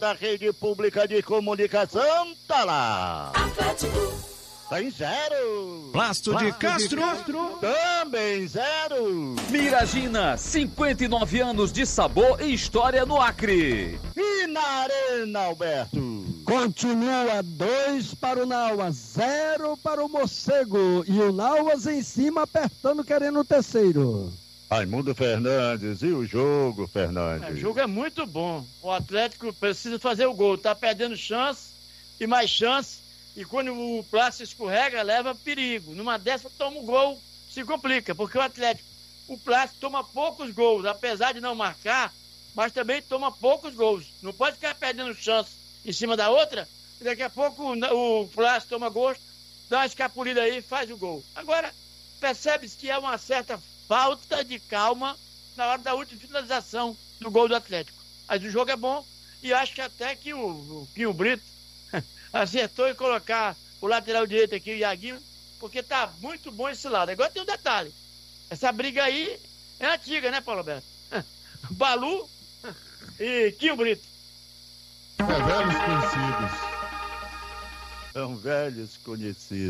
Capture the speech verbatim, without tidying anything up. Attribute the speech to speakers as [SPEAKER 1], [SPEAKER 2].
[SPEAKER 1] da Rede Pública de Comunicação, tá lá.
[SPEAKER 2] Atlético.
[SPEAKER 1] Tem zero.
[SPEAKER 3] Plasto de Castro.
[SPEAKER 1] Também zero.
[SPEAKER 4] Miragina, cinquenta e nove anos de sabor e história no Acre.
[SPEAKER 1] E na Arena, Alberto?
[SPEAKER 5] Continua dois para o Nauas, zero para o Morcego. E o Nauas em cima apertando, querendo o terceiro.
[SPEAKER 1] Raimundo Fernandes, e o jogo, Fernandes?
[SPEAKER 6] É, o jogo é muito bom. O Atlético precisa fazer o gol. Tá perdendo chance e mais chance. E quando o Plástico escorrega, leva perigo. Numa dessa, toma um gol, se complica. Porque o Atlético, o Plástico toma poucos gols. Apesar de não marcar, mas também toma poucos gols. Não pode ficar perdendo chance em cima da outra. E daqui a pouco o, o Plástico toma gosto, dá uma escapulida aí e faz o gol. Agora, percebe-se que é uma certa falta de calma na hora da última finalização do gol do Atlético. Mas o jogo é bom e acho que até que o, o Quinho Brito acertou em colocar o lateral direito aqui, o Iaguinho, porque tá muito bom esse lado. Agora tem um detalhe. Essa briga aí é antiga, né, Paulo Alberto? Balu e Quinho Brito.
[SPEAKER 1] É velhos conhecidos. São velhos conhecidos.